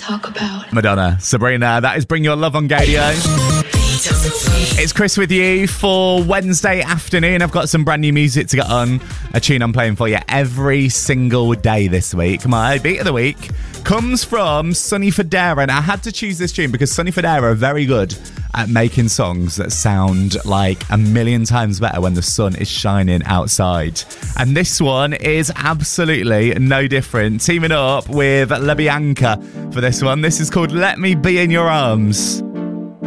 talk about. Madonna, Sabrina, that is Bring Your Love on Gadio. It's Chris with you for Wednesday afternoon. I've got some brand new music to get on. A tune I'm playing for you every single day this week. My beat of the week comes from Sonny Fodera, and I had to choose this tune because Sonny Fodera are very good at making songs that sound like a million times better when the sun is shining outside. And this one is absolutely no different. Teaming up with LaBianca for this one. This is called Let Me Be in Your Arms.